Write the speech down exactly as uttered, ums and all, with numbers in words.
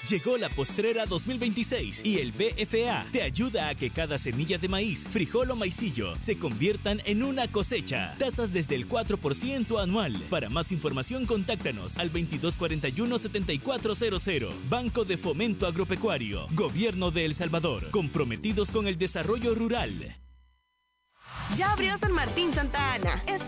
Llegó la postrera dos mil veintiséis y el B F A te ayuda a que cada semilla de maíz, frijol o maicillo se conviertan en una cosecha. Tasas desde el cuatro por ciento anual. Para más información, contáctanos al veintidós cuarenta y uno, setenta y cuatro cero cero. Banco de Fomento Agropecuario. Gobierno de El Salvador. Comprometidos con el desarrollo rural. Ya abrió San Martín Santa Ana. Es